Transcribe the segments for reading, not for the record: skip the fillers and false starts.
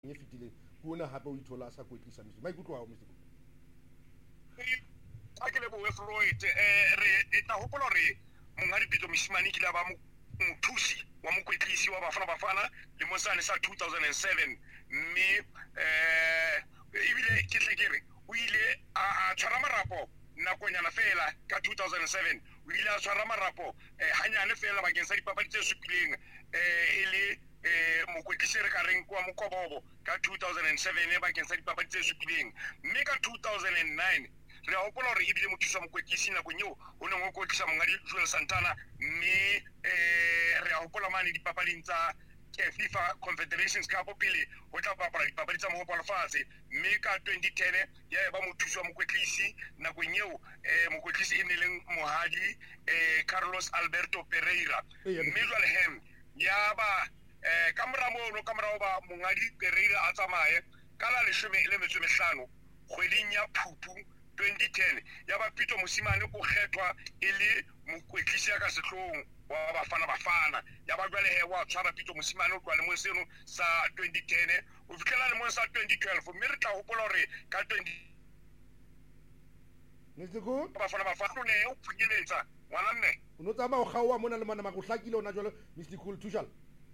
e fetile kuna hape o ithola sa kwetlisa Mr. Maikutlo ao Mr. a ke le boe Floyd re tla hopola re mongadi Pitso Mosimane ke la ba mothusi wa mokwetlisi wa Bafana le mosane sa 2007 mme ebile ke tle ke re o ile a tshwara marapo nakonyana fela ka 2007 o ile a tshwara marapo hanyane fela bakeng sa dipapadi tse supileng e le mokwetlisi re ka reng kwa Mokobobo ka 2007 bakeng sa dipapadi tse supileng mme ka 2009 re a hopola hore ebile mothusi wa mokwetlisi nakong eo o neng o kwetlisa mongadi Joel Santana mme re a hopola mane dipapading tsa FIFA Confederations Cup pele ho tla bapala dipapadi tsa mohopa lefatshe mme ka 2010 ya ba mothusi wa mokwetlisi nakong eo mokwetlisi e ne leng mohadi Carlos Alberto Pereira mme jwale hem ya ba ka morao ba mongadi Pereira a tsamaye ka la 15 kgweding ya Phupu 2010 ya ba Pitso Mosimane o kgethwa e le mokwetlisi ya ka sehloohong wa Bafana ya ba jwale he wa tshwara Pitso Mosimane o tloa lemong seno sa 2010 o fihlela lemong sa 2012 mme re tla hopola hore ka 20 Mr. Cool Bafana ne o phunyetsa ngwana mme o no tsamaya o gaoa mona le mana go hlakile ona jwale Mr. Cool Tushal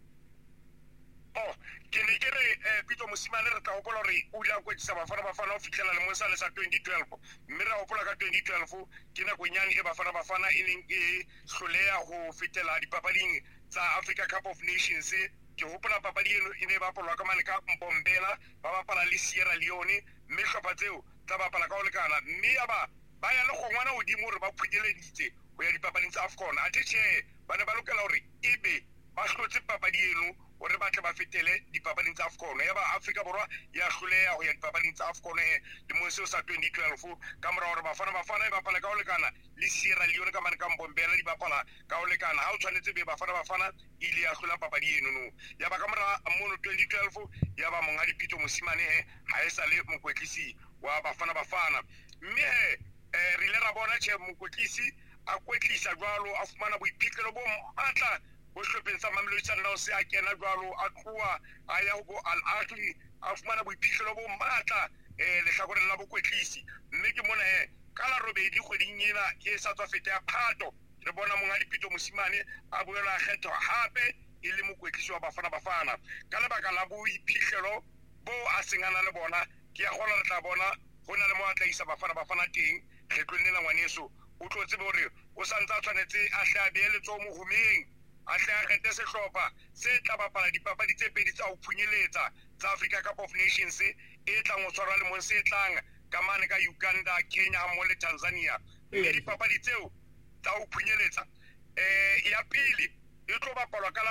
ke ne ke re Pitso Mosimane re tla hopola hore o ile a kwetlisa Bafana o fihlela lemong sa le sa 2012 mme re hopola ka 2012 ke nakonyane e Bafana e neng e hloleha ho fetela dipapading tsa Africa Cup of Nations ke hopola papadi eno e ne bapalwa ka mane ka Mbombela ba bapala le Sierra Leone mme hlopha tseo tsa bapala ka ho lekana mme ba ya le kgongwana hodimo hore ba phunyeleditse ho ya dipapading tsa AFCON athe tjhe ba ne ba lokela hore ebe ba hlotse papadi eno hore ba tle ba fetele dipapading tsa AFCON ya ba Afrika Borwa ya hloleha ho ya dipapading tsa AFCON lemong seo sa 2012 ka mora hore Bafana e bapala ka ho lekana le Sierra Leone ka mane ka Mbombela di bapala ka ho lekana ha o tshwanetse be Bafana ile ya hlola papadi eno no ya ba ka mora mono 2012 ya ba mongadi Pitso Mosimane ha e sa le mokwetlisi wa Bafana mme re ile ra bona tjhe mokwetlisi a kwetlisa jwalo a fumana boiphihlelo bo matla ho hlopheng sa Mamelodi Sundowns a kena jwalo a tloha a ya ho Al Ahly a fumana boiphihlelo bo matla lehlakoreng la bokwetlisi mme ke mona ka la robedi kgweding ena e sa tswa feta ya Phato re bona mongadi Pitso Mosimane a boela a kgethwa hape e le mokwetlisi wa Bafana ka lebaka la boiphihlelo bo a sengana le bona ke ya kgola re tla bona ho na le mo a tla isa Bafana teng kgetlong lena ngwaneso o tlo tsebe hore o santse a tshwanetse a hle a behe letsoho mohomeng a hle a kgethe sehlopha se tla bapala dipapadi tse pedi tsa ho phunyeletsa tsa Africa Cup of Nations e tlang ho tshwarwa lemong se tlang ka mane ka Uganda, Kenya hammoho le Tanzania mme dipapadi tseo tsa ho phunyeletsa ya pele e tlo bapalwa ka la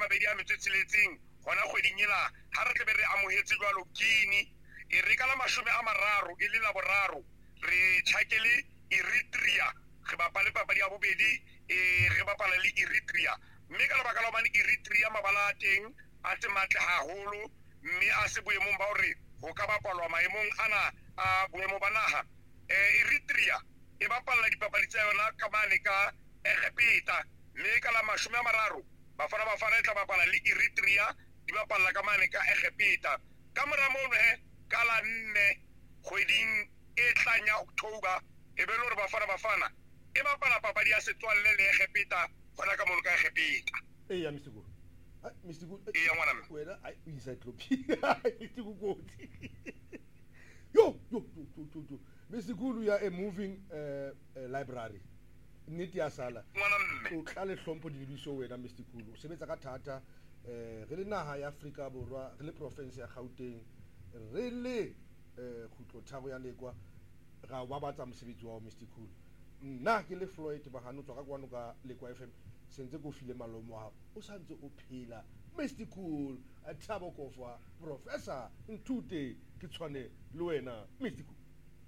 26 hona kgweding ena ha re tle be re amohetse jwalo Guinea e re ka la 30 e le la boraro re tjhakele Eritrea re bapale papadi ya bobedi re bapala le Eritrea mme ka lebaka la hobane Eritrea mabala a teng a se matle haholo mme a se boemong ba hore ho ka bapalwa maemong ana a boemo ba naha Eritrea e bapalla dipapadi tsa yona ka mane ka Egepeta mme ka la 30 Bafana e tla bapala le Eritrea di bapalla ka mane ka Egepeta ka mora mono ka la 4 kgweding e tlang ya October e be le hore Bafana e bapala papadi ya setswalle le Egepeta hona ka mono ka Egepeta ya Mr. Cool Mr. Cool ya ngwana mme wena ai o isa tlopi Mr. Cool yo Mr. Cool ya a moving library nnete ya sala ngwana mme o tla le hlompho di dibiso wena Mr. Cool o sebetsa ka thata re le naha ya Afrika Borwa re le province ya Gauteng re le khutlo thabo ya lekwa ga wa batsa mosebetsi wa Mr. Cool nna ke le Floyd Bahano tswa ka kwano ka Lekwa FM sentse go file malomo wa o santse o phela Mr. Cool a thabo kofa professor ntute ke tshwane le wena Mr. Cool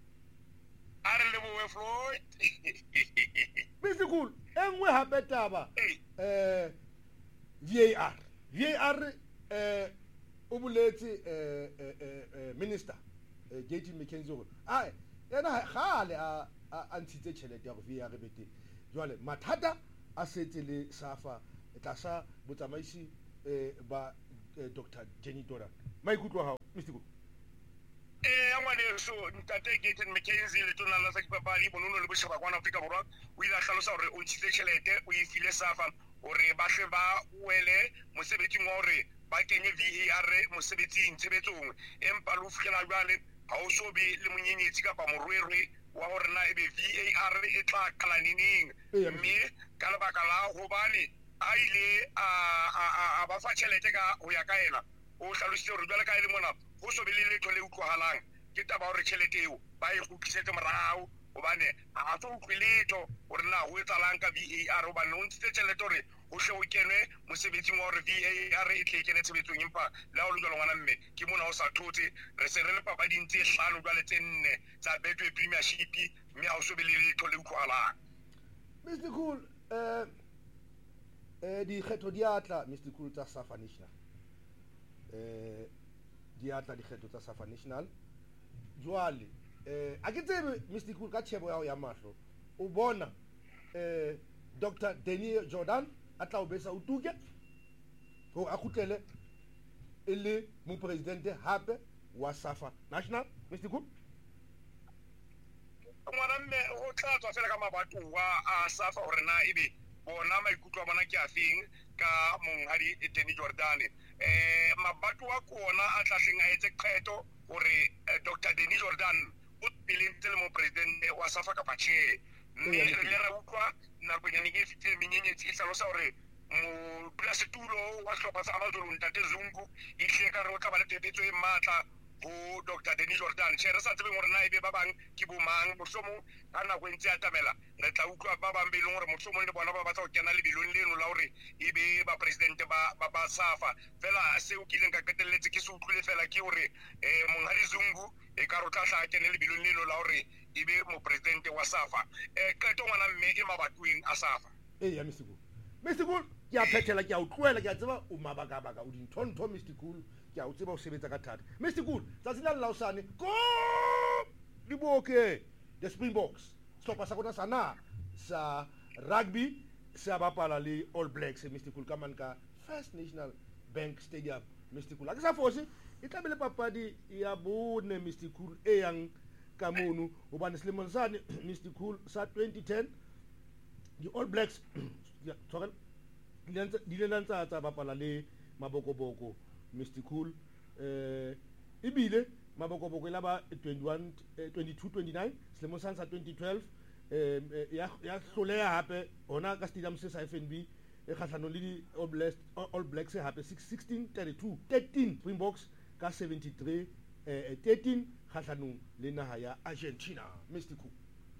a re le boe Floyd Mr. Cool engwe hape taba VAR o boletse minister JT McKenzie go yena gale a ntshitse tšhelete ya go VAR bete jwale mathata a setse le SAFA tlasa botsamaisi ba Dr. Jenny Jordan. Maikutlo hao Mr. Kulu. Ngwaneso ntate Gaten McKenzie le tona la sa dipapadi bonono le bosheba kwana Afrika Borwa o ile a hlalosa hore o ntshitse tjhelete o e file SAFA hore ba hle ba wele mosebetsing wa hore ba kenye VAR mosebetsing tshebetsong empa lo fihlela jwale ha o so be le monyenyetsi kapa morwerwe wa hore na ebe VAR e tla kala neneng mme ka lebaka la hobane a ile a ba fa tjhelete ka ho ya ka ena o hlalositse hore jwale ka ele mona ho so be le letho le utlwahalang ke taba hore tjhelete eo ba e kgutlisetse morao hobane ha so utlwe letho hore na ho etsahalang ka VAR hobane o ntshitse tjhelete hore ho hle o kenwe mosebetsing wa hore VAR e tle e kene tshebetsong empa le ha o le jwalo ngwana mme ke mona o sa thotse re se re le papading tse 5 jwale tse 4 tsa Betway Premiership mme ha o so be le letho le utlwahalang. Mr. Cool di kgetho di atla Mr. Cool tsa SAFA National di atla di kgetho tsa SAFA National jwale a ke tsebe Mr. Cool ka tshebo ya mahlo o bona Dr. Jenny Jordan a tla o besa utuke ho a khutlele e le mo presidente hape wa SAFA National Mr. Cool. Ngwana mme o tla tswa fela ka mabatowa a SAFA hore na ebe bona maikutlo a bona ke afeng ka monghadi Jenny Jordan mabatowa kona a tlahleng a etse qeto hore Dr. Jenny Jordan o pilente le mo president wa SAFA ka patche mme re ra utlwa nako nyane ke fitse menyenyetsi e hlalosa hore mo plasetulo wa hlopha sa Amazulu Ntate Zungu e hle ka re o tla ba le tebetso e matla ho Dr. Jenny Jordan re sa tsebeng hore na ebe ba bang ke bomang mohlomong ka nako e ntse a tamela re tla utlwa ba bang be leng hore mohlomong le bona ba batla ho kena lebelong leno la hore ebe ba president ba SAFA fela seo ke ileng ka qetelletse ke se utlwile fela ke hore monghadi Zungu e ka rotla hla kena lebelong leno la hore ebe mo president wa SAFA qeto ngwana mme e mabatweng a SAFA. Ya Mr. Cool ke a phethela ke a utlwela ke a tseba o mabaka o dinthonto Mr. Cool ke a o tseba o sebetsa ka thata Mr. Cool tsatsina le laosane ko diboke the Springboks sehlopha sa rona sana sa rugby se a bapala le All Blacks Mr. Cool ka man ka First National Bank Stadium Mr. Cool a ke sa fose e tla be le papadi ya bone Mr. Cool e yang ka mono hobane selemong sane Mr. Cool sa 2010 di All Blacks di le tsa bapala le Mabokoboko Mr. Cool ebile Mabokoboko e la ba 22-29 selemong sa 2012 ya hloleha hape hona ka stadium se sa FNB e kgahlano le di All Blacks hape 16-32 13 Springboks ka 73 13 kgahlano le naha ya Argentina Mr. Cool.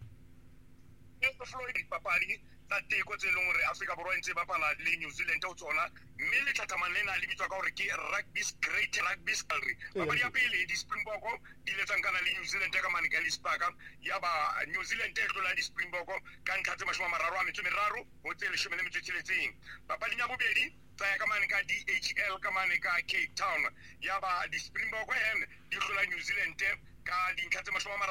Floyd papadi tsa teko tse leng hore Afrika Borwa ntse bapala le New Zealand o tsona mme le tlhatamane lena le bitswa ka hore ke rugby's great rugby story papadi ya pele di Springbok di le tsankana le New Zealand ka mane ka Lisbaka ya ba New Zealand e hlola di Springbok ka ntlha tse 33 ho tse 16 papadi ya bobedi tsaya ka mane ka DHL ka mane ka Cape Town ya ba di Springbok di hlola New Zealand ka dintlha tse